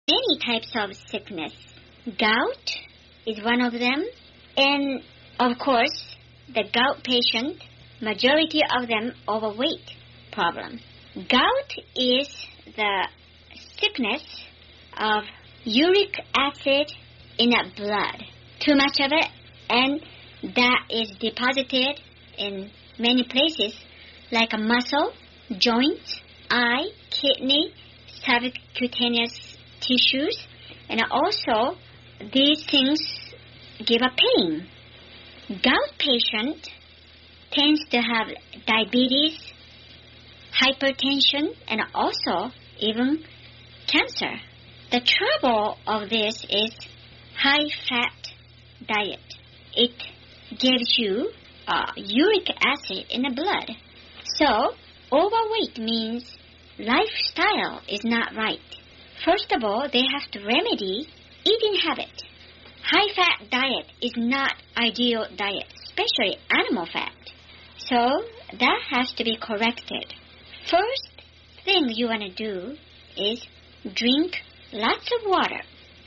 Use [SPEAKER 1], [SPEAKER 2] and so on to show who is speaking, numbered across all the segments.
[SPEAKER 1] many types of sickness. Gout is one of them. And, of course, the gout patient, majority of them overweight problem. Gout is the sickness of uric acid in the blood. Too much of it, and that is deposited in many places like a muscle, joints, eye, kidney, subcutaneous tissues, and also these things give a pain. Gout patient tends to have diabetes, hypertension, and also even cancer. The trouble of this is high-fat diet. It gives you uric acid in the blood. So, overweight means lifestyle is not right. First of all, they have to remedy eating habit. High-fat diet is not ideal diet, especially animal fat. So, that has to be corrected. First thing you want to do is drink lots of water,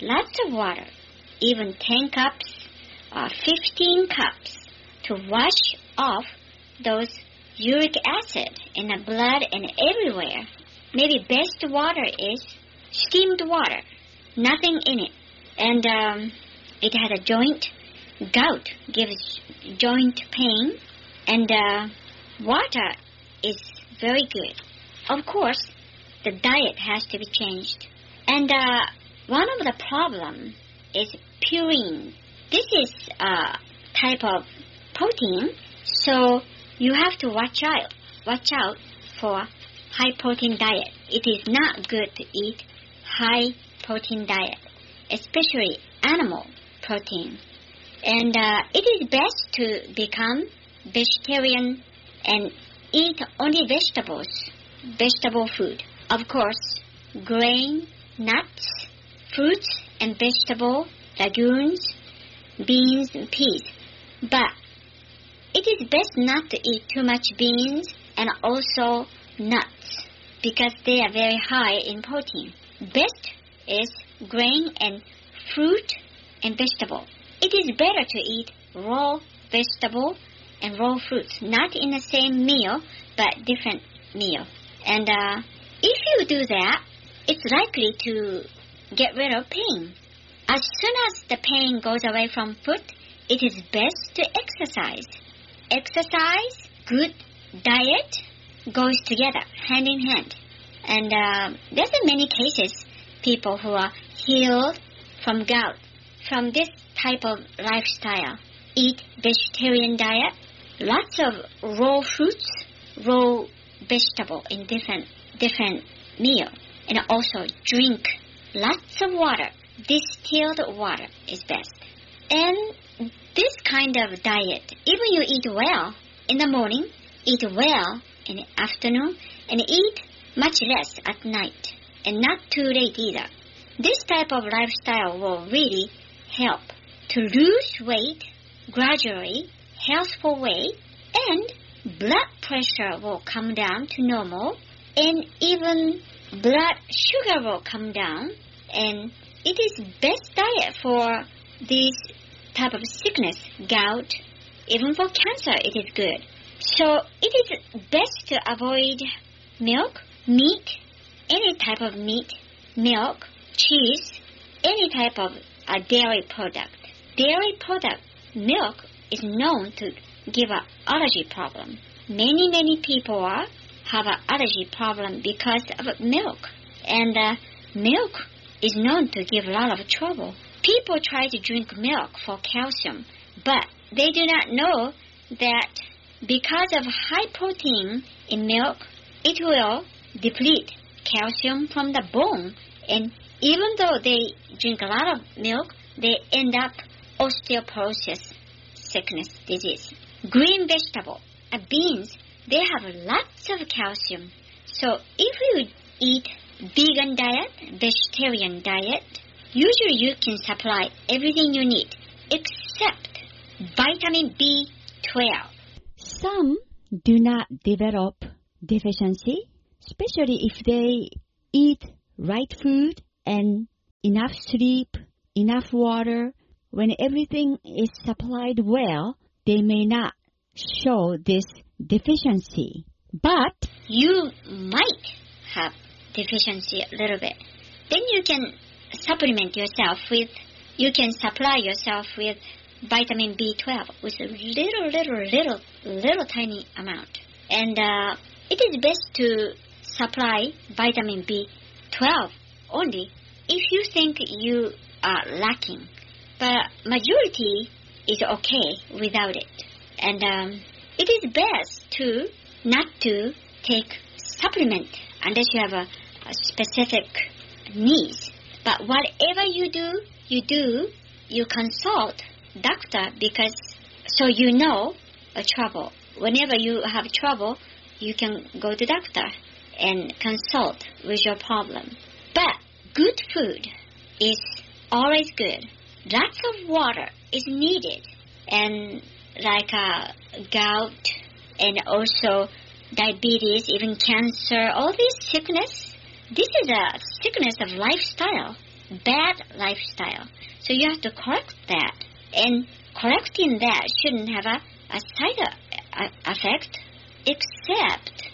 [SPEAKER 1] even 10 cups or 15 cups to wash off those uric acid in the blood and everywhere. Maybe best water is steamed water, nothing in it. And it has a joint. Gout gives joint pain, and water is very good. Of course, the diet has to be changed. And one of the problems is purine. This is a type of protein, so you have to watch out for high-protein diet. It is not good to eat high-protein diet, especially animal protein. And it is best to become vegetarian and eat only vegetable food. Of course, grain, nuts, fruits and vegetable, legumes, beans and peas. But it is best not to eat too much beans and also nuts because they are very high in protein. Best is grain and fruit and vegetable. It is better to eat raw vegetable and raw fruits, not in the same meal, but different meal. And if you do that, it's likely to get rid of pain. As soon as the pain goes away from food, it is best to exercise. Exercise, good diet goes together, hand in hand. And there's many cases, people who are healed from gout, from this type of lifestyle. Eat vegetarian diet, lots of raw fruits, raw vegetable in different meal, and also drink lots of water. Distilled water is best. And this kind of diet, even you eat well in the morning, eat well in the afternoon, and eat much less at night, and not too late either. This type of lifestyle will really help to lose weight gradually, healthful way, and blood pressure will come down to normal, and even blood sugar will come down, and it is best diet for this type of sickness, gout. Even for cancer, it is good. So it is best to avoid milk, meat, any type of meat, milk, cheese, any type of dairy product. Dairy product, milk, is known to give an allergy problem. Many people have an allergy problem because of milk. And milk is known to give a lot of trouble. People try to drink milk for calcium, but they do not know that because of high protein in milk, it will deplete calcium from the bone. And even though they drink a lot of milk, they end up osteoporosis, sickness, disease. Green vegetable, beans, they have lots of calcium. So if you eat vegan diet, vegetarian diet, usually you can supply everything you need except vitamin B12.
[SPEAKER 2] Some do not develop deficiency, especially if they eat right food and enough sleep, enough water, when everything is supplied well, they may not show this deficiency. But
[SPEAKER 1] you might have deficiency a little bit. Then you can supplement yourself with, you can supply yourself with vitamin B12 with a little tiny amount. And it is best to supply vitamin B12 only if you think you are lacking. But majority is okay without it. And it is best to not to take supplement unless you have a specific needs. But whatever you do, you consult doctor because so you know a trouble. Whenever you have trouble, you can go to doctor and consult with your problem. But good food is always good. Lots of water is needed. And like gout and also diabetes, even cancer, all these sickness, this is a sickness of lifestyle, bad lifestyle. So you have to correct that. And correcting that shouldn't have a side effect, except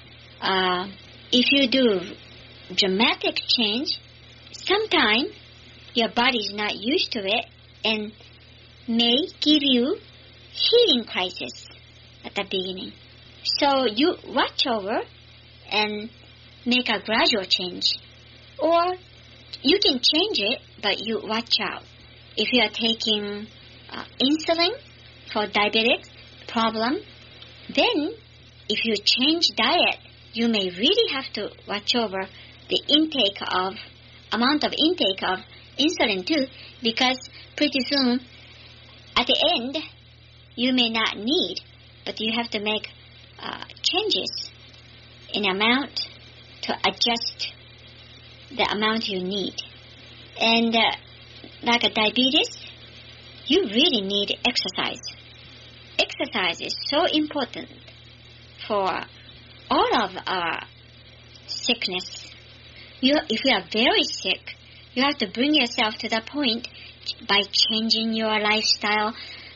[SPEAKER 1] if you do dramatic change, sometimes your body is not used to it and may give you healing crisis at the beginning. So you watch over and make a gradual change. Or you can change it, but you watch out. If you are taking insulin for diabetic problem, then if you change diet, you may really have to watch over the amount of intake of insulin too, because pretty soon, at the end, you may not need, but you have to make changes in amount to adjust the amount you need. And like a diabetes, you really need exercise. Exercise is so important for all of our sickness. If you are very sick, you have to bring yourself to the point by changing your lifestyle,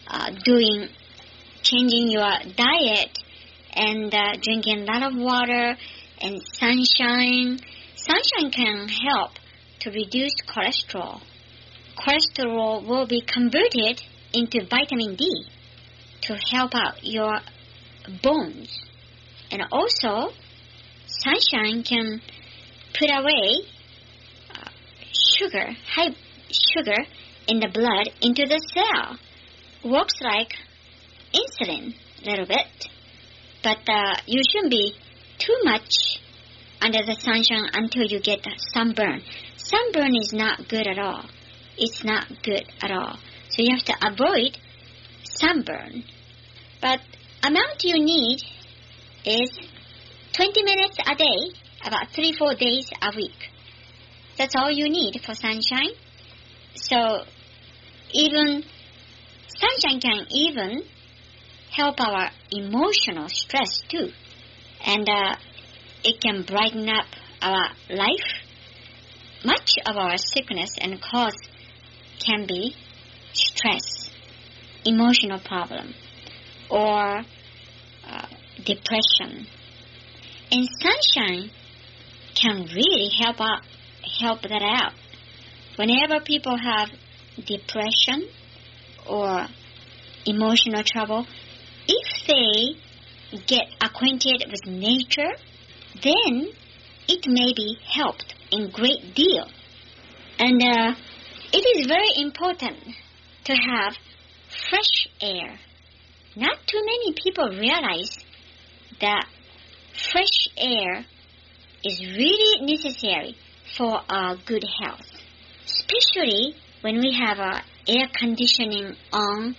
[SPEAKER 1] changing your diet, and drinking a lot of water and sunshine. Sunshine can help to reduce cholesterol. Cholesterol will be converted into vitamin D to help out your bones. And also, sunshine can put away high sugar in the blood into the cell. Works like insulin a little bit. But you shouldn't be too much under the sunshine until you get sunburn. Sunburn is not good at all. It's not good at all. So you have to avoid sunburn. But amount you need is 20 minutes a day, about 3-4 days a week. That's all you need for sunshine. So even sunshine can even help our emotional stress too. And it can brighten up our life. Much of our sickness and cause can be stress, emotional problem, or depression. And sunshine can really help that out. Whenever people have depression or emotional trouble, if they get acquainted with nature, then it may be helped in great deal. And it is very important to have fresh air. Not too many people realize that fresh air is really necessary for our good health, especially when we have our air conditioner on,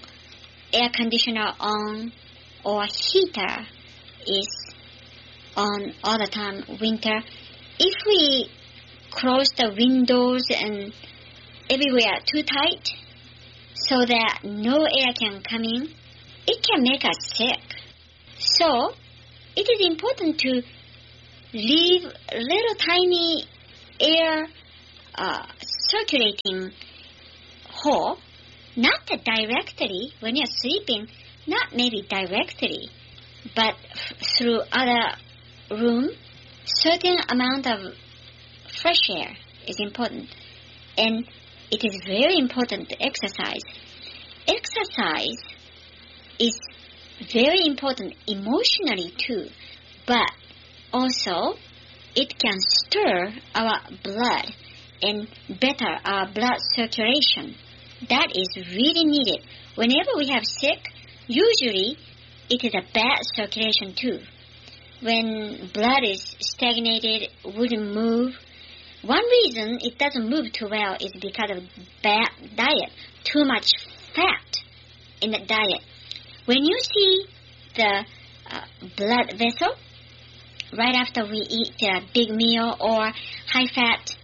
[SPEAKER 1] or heater is on all the time, winter. If we close the windows and everywhere too tight so that no air can come in, it can make us sick. So it is important to leave little tiny air circulating hole, not directly when you're sleeping, not maybe directly, but through other room, certain amount of fresh air is important. And it is very important to exercise. Exercise is very important emotionally too, but also it can stir our blood and better our blood circulation. That is really needed. Whenever we have sick, usually it is a bad circulation too. When blood is stagnated, wouldn't move. One reason it doesn't move too well is because of bad diet, too much fat in the diet. When you see the blood vessel, right after we eat a big meal or high-fat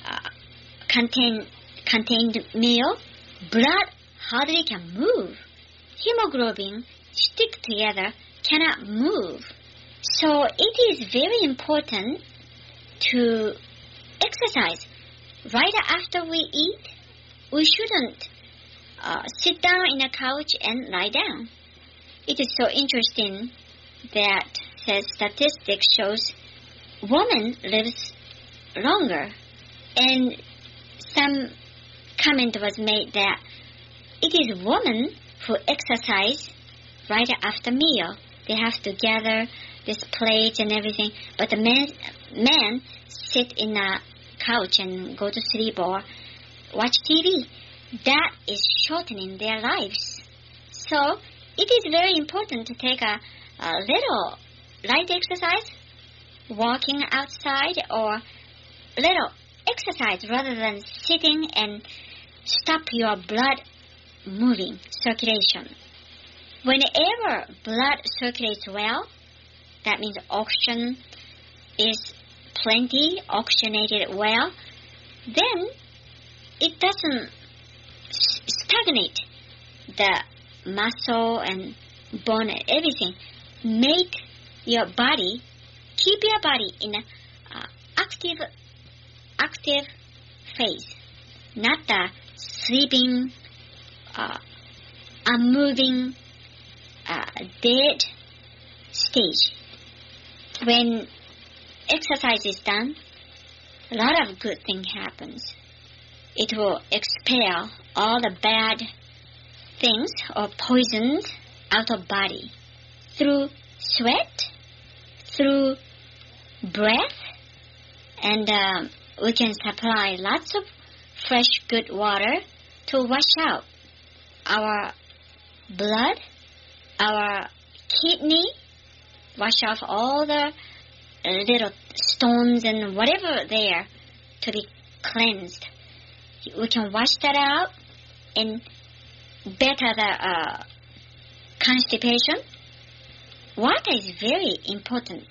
[SPEAKER 1] contained meal, blood hardly can move. Hemoglobin stick together, cannot move. So it is very important to exercise. Right after we eat, we shouldn't sit down in a couch and lie down. It is so interesting that says statistics shows woman lives longer. And some comment was made that it is women who exercise right after meal. They have to gather this plate and everything, but the men sit in a couch and go to sleep or watch TV. That is shortening their lives. So it is very important to take a little light exercise, walking outside, or little exercise rather than sitting and stop your blood moving, circulation. Whenever blood circulates well, that means oxygen is plenty, oxygenated well, then it doesn't stagnate the muscle and bone and everything. Make your body, keep your body in an active phase, not the sleeping, unmoving, dead stage. When exercise is done, a lot of good thing happens. It will expel all the bad things or poisons out of body through sweat, through breath, and we can supply lots of fresh good water to wash out our blood, our kidney, wash off all the little stones and whatever there to be cleansed. We can wash that out and better the constipation. Water is very important.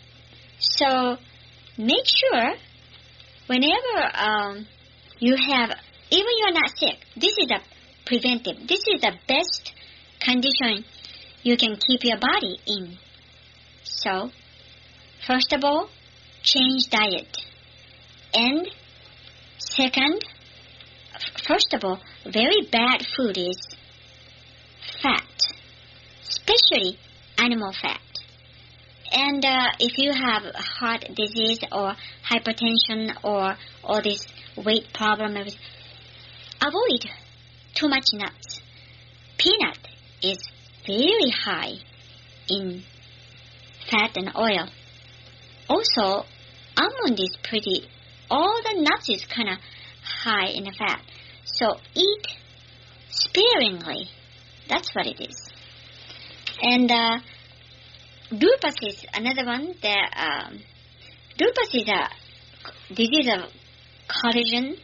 [SPEAKER 1] So make sure whenever you have, even you're not sick, this is a preventive. This is the best condition you can keep your body in. So, first of all, change diet. And second, first of all, very bad food is fat, especially animal fat. And if you have heart disease or hypertension or all this weight problem, avoid too much nuts. Peanut is very high in fat and oil. Also, almond is pretty, all the nuts is kind of high in the fat. So eat sparingly. That's what it is. And lupus is another one. Lupus is a disease of collagen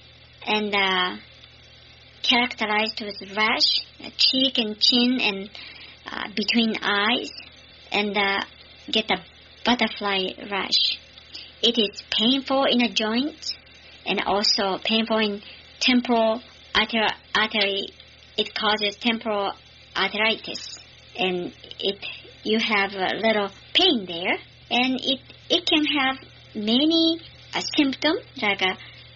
[SPEAKER 1] and characterized with rash, cheek and chin and between eyes, and get a butterfly rash. It is painful in a joint and also painful in temporal artery. It causes temporal arteritis, and you have a little pain there, and it can have many symptoms like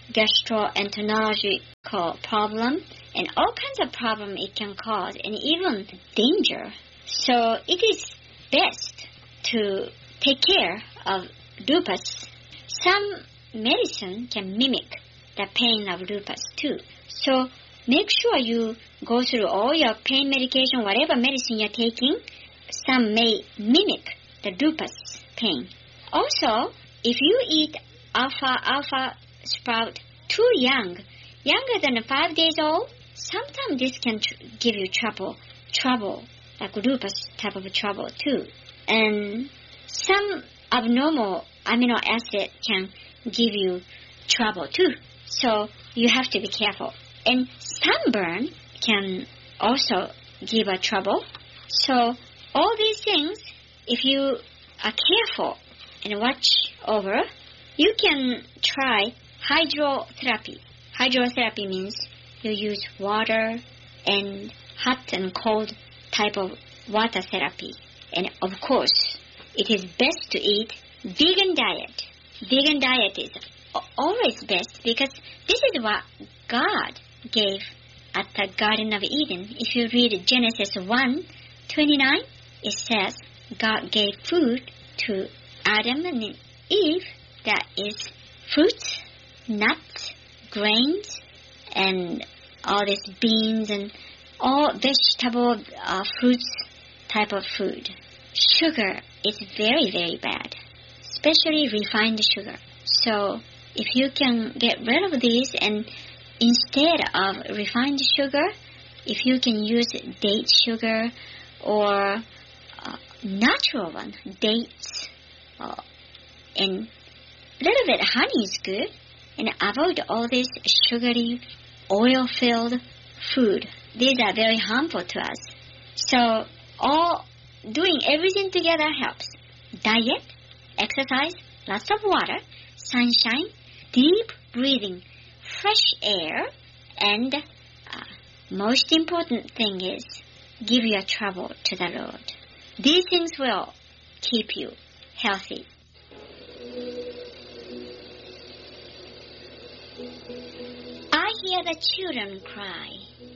[SPEAKER 1] gastroenterological problem, and all kinds of problem it can cause, and even danger. So it is best to take care of lupus. Some medicine can mimic the pain of lupus too. So make sure you go through all your pain medication, whatever medicine you're taking. Some may mimic the lupus pain. Also, if you eat alfalfa sprout too young, younger than 5 days old, sometimes this can give you trouble, like lupus type of trouble too. And some abnormal amino acid can give you trouble too. So you have to be careful. And sunburn can also give a trouble. So all these things, if you are careful and watch over, you can try hydrotherapy. Hydrotherapy means you use water and hot and cold type of water therapy. And of course, it is best to eat vegan diet. Vegan diet is always best because this is what God gave at the Garden of Eden. If you read Genesis 1:29, it says God gave food to Adam and Eve, that is fruits, nuts, grains, and all these beans and all vegetable fruits type of food. Sugar is very, very bad, especially refined sugar. So if you can get rid of these, and instead of refined sugar, if you can use date sugar or natural one, dates, and a little bit honey is good, and avoid all this sugary, oil-filled food. These are very harmful to us. So doing everything together helps. Diet, exercise, lots of water, sunshine, deep breathing, fresh air, and most important thing is give your trouble to the Lord. These things will keep you healthy. I hear the children cry.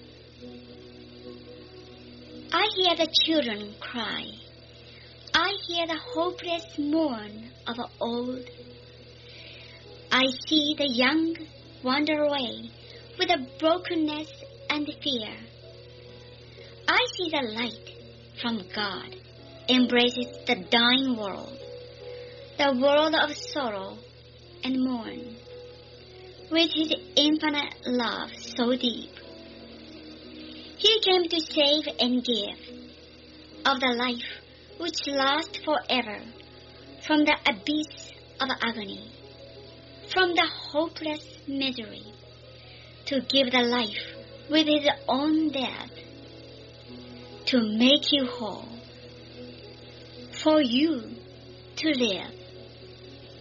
[SPEAKER 1] I hear the children cry. I hear the hopeless mourn of the old. I see the young wander away with a brokenness and fear. I see the light from God embraces the dying world, the world of sorrow and mourn, with his infinite love so deep. He came to save and give of the life which lasts forever from the abyss of agony, from the hopeless misery, to give the life with his own death, to make you whole, for you to live.